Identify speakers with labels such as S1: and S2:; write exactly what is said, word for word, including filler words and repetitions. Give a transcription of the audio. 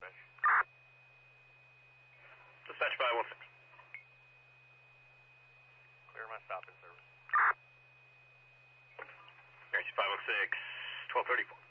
S1: dispatch.
S2: Dispatch five one six.
S1: Clear my stop in service.
S2: Air five one six, twelve thirty-four.